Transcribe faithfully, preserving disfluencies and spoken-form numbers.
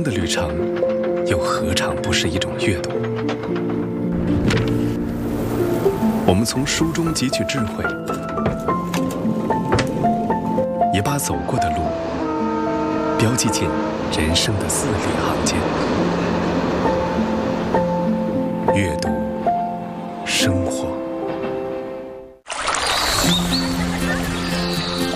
生的旅程，又何尝不是一种阅读？我们从书中汲取智慧，也把走过的路标记进人生的字里行间。